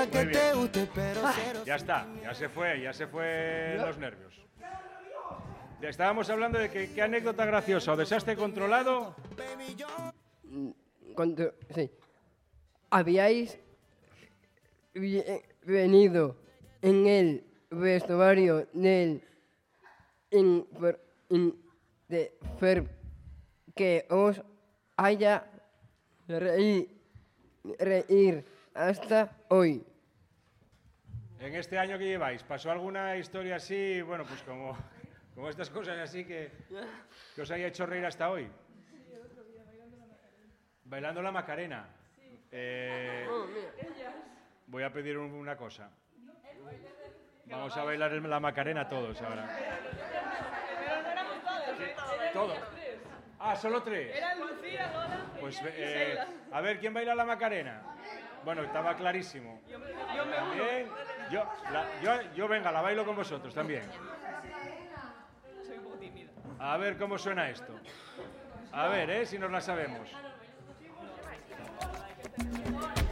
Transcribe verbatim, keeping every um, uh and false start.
música que te guste, pero cero. Ya está, ya se fue, ya se fue los nervios. Ya estábamos hablando de que, qué anécdota graciosa o desastre controlado. Cuando, sí. Habíais vi- venido en el vestuario del infer- in- de Ferb que os haya reír, reír hasta hoy. En este año que lleváis, ¿pasó alguna historia así, bueno, pues como, como estas cosas así que, que os haya hecho reír hasta hoy? Bailando la Macarena. Eh, voy a pedir un- una cosa. Vamos a bailar el- la Macarena todos ahora. Pero no éramos todos, ¿eh? Todos. Ah, solo tres. Eran Lucía, Lola Pues, y eh, Sheila. a ver, ¿quién baila la Macarena? Bueno, estaba clarísimo. Yo me uno. También. Yo, la- yo, yo, venga, la bailo con vosotros también. Soy un poco tímida. A ver cómo suena esto. A ver, ¿eh? Si nos la sabemos.